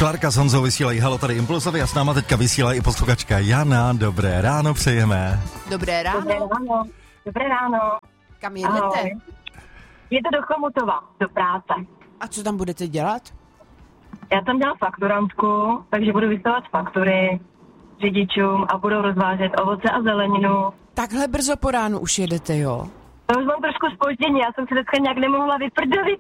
Klárka s Honzou vysílají Halo tady Impulzovi a s náma teďka vysílá i posluchačka Jana. Dobré ráno přejeme. Dobré ráno. Dobré ráno. Dobré ráno. Kam jedete? Ahoj. Jedu do Chomutova, do práce. A co tam budete dělat? Já tam dělám fakturantku, takže budu vystavovat faktury řidičům a budu rozvážet ovoce a zeleninu. Takhle brzo po ránu už jedete, jo? To už mám trošku zpoždění, já jsem se dneska nějak nemohla vyprdelit.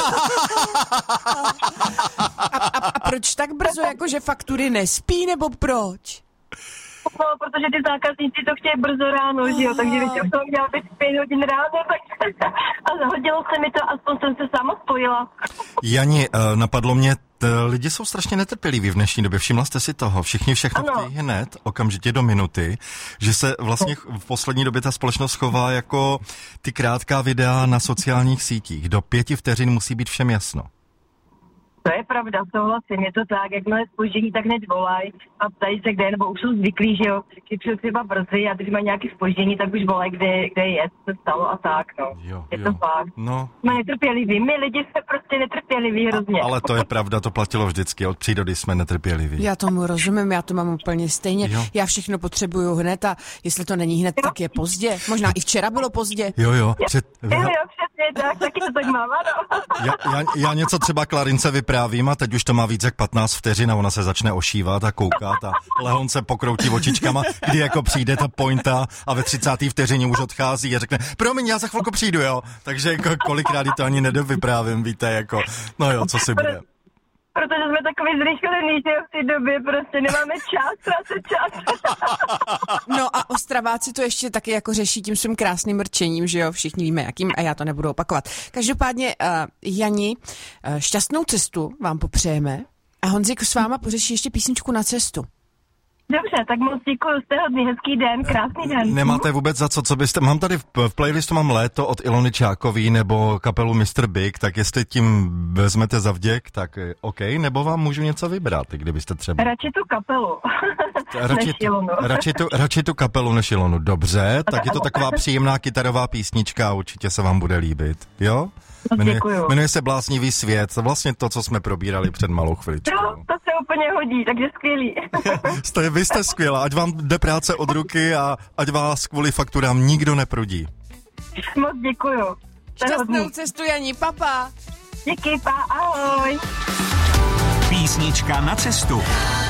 A proč tak brzo, jakože faktury nespí, nebo proč? No, protože ty zákazníci to chtějí brzo ráno, že jo, takže když to měla být 5 hodin ráno, tak a zahodilo se mi to, aspoň jsem se sama spojila. Jani, napadlo mě, lidi jsou strašně netrpěliví v dnešní době, všimla jste si toho, všichni všechno chtějí hned, okamžitě do minuty, že se vlastně v poslední době ta společnost chová jako ty krátká videa na sociálních sítích, do 5 vteřin musí být všem jasno. To je pravda, souhlasím, je to tak, jakmile zpoždění, tak hned volají a ptají se, kde je, nebo už jsou zvyklí, že jo, že přijdu třeba brzy a když mají nějaké zpoždění, tak už volají, kde je, co se stalo a tak, no. Je to fakt. No. Jsme netrpěliví, my lidi jsme prostě netrpěliví hrozně. Ale to je pravda, to platilo vždycky, od přírody jsme netrpěliví. Já tomu rozumím, já to mám úplně stejně. Jo. Já všechno potřebuju hned a jestli to není hned, tak je pozdě. Možná i včera bylo pozdě. Jo. Jo, přesně tak, taky to tak mám, ano. Já něco třeba Klarince vyprávím a teď už to má víc jak 15 vteřin a ona se začne ošívat a koukat a Lehon se pokroutí očičkama, kdy jako přijde ta pointa a ve 30. vteřině už odchází a řekne, promiň, já za chvilku přijdu, jo. Takže jako kolikrát to ani nedovyprávím, víte, jako, no jo, co si bude. Protože jsme takový zrychlení, že v té době prostě nemáme čas, ztrácet čas. No a Ostraváci to ještě taky jako řeší tím svým krásným rčením, že jo, všichni víme jakým a já to nebudu opakovat. Každopádně, Jani, šťastnou cestu vám popřejeme a Honzik s váma pořeší ještě písničku Na cestu. Dobře, tak moc děkuju, jste hodný, hezký den, krásný den. Nemáte vůbec za co byste, mám tady v playlistu mám Léto od Ilony Čákový nebo kapelu Mr. Big, tak jestli tím vezmete za vděk, tak OK, nebo vám můžu něco vybrat, kdybyste třeba. Radši tu kapelu, než Ilonu. Radši tu kapelu než Ilonu, dobře, tak je to taková příjemná kytarová písnička a určitě se vám bude líbit, jo? Jmenuje se Bláznivý svět, vlastně to, co jsme probírali před malou chviličkou. No, to se úplně hodí, takže skvělý. Vy jste skvělá, ať vám jde práce od ruky a ať vás kvůli fakturám nikdo neprudí. Moc děkuju. Šťastnou cestu, Jani, papa. Díky, pa, ahoj. Písnička na cestu.